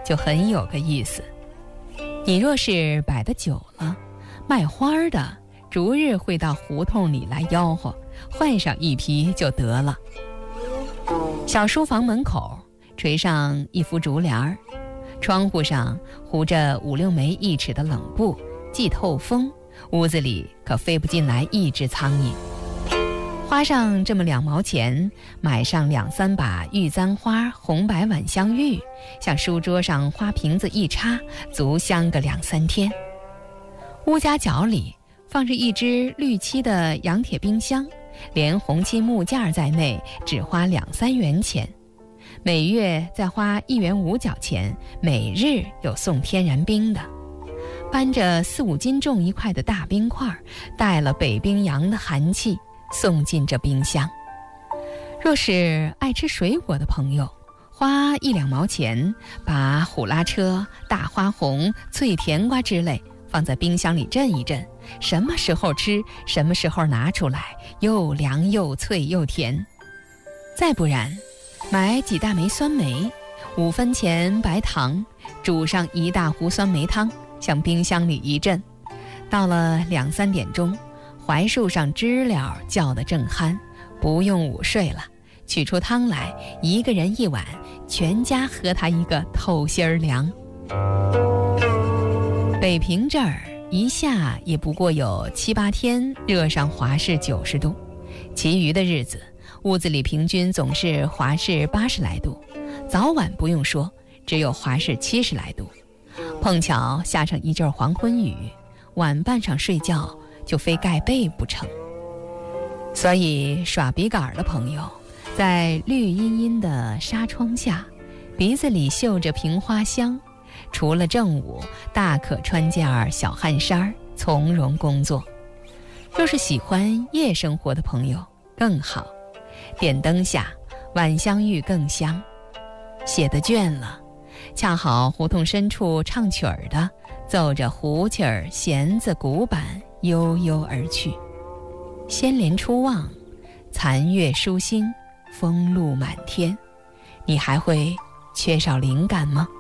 就很有个意思。你若是摆得久了，卖花的逐日会到胡同里来吆喝，换上一批就得了。小书房门口垂上一幅竹帘，窗户上糊着5、6枚1尺的冷布，既透风，屋子里可飞不进来一只苍蝇。花上这么2毛钱，买上2、3把玉簪花红白晚香玉，向书桌上花瓶子一插，足香个2、3天。屋夹角里放着一只绿漆的洋铁冰箱，连红漆木件在内只花2、3元钱，每月再花1元5角钱，每日有送天然冰的。搬着4、5斤重一块的大冰块，带了北冰洋的寒气，送进这冰箱。若是爱吃水果的朋友，花1、2毛钱，把虎拉车、大花红、脆甜瓜之类放在冰箱里镇一镇，什么时候吃，什么时候拿出来，又凉又脆又甜。再不然，买几大枚酸梅，5分钱白糖，煮上1大壶酸梅汤，向冰箱里一镇。到了2、3点钟，槐树上知了叫得正酣，不用午睡了，取出汤来，一个人1碗，全家喝它一个透心儿凉。北平这儿一下也不过有7、8天热上华氏90度，其余的日子屋子里平均总是华氏80来度，早晚不用说，只有华氏70来度。碰巧下上一阵黄昏雨，晚半上睡觉就非盖被不成。所以耍笔杆的朋友，在绿茵茵的纱窗下，鼻子里嗅着平花香，除了正午，大可穿件小汗衫，从容工作。若是喜欢夜生活的朋友更好，点灯下晚香玉更香。写得倦了，恰好胡同深处唱曲儿的奏着胡琴儿、弦子、鼓板悠悠而去。仙莲初望，残月疏星，风露满天，你还会缺少灵感吗？